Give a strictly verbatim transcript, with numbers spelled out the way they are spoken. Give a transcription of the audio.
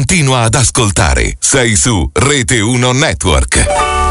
Continua ad ascoltare. Sei su Rete uno Network.